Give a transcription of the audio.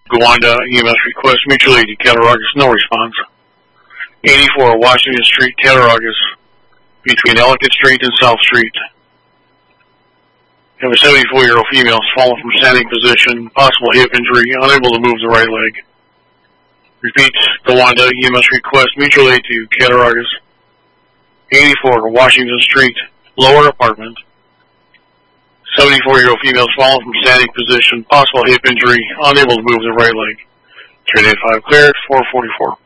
Gowanda EMS request mutual aid to Cattaraugus, no response. 84 Washington Street, Cattaraugus, between Ellicott Street and South Street. Have a 74-year-old female fallen from standing position, possible hip injury, unable to move the right leg. Repeat, Gowanda EMS request mutual aid to Cattaraugus. 84 Washington Street, lower apartment. 74-year-old female fallen from standing position, possible hip injury, unable to move the right leg. 385 cleared, 444.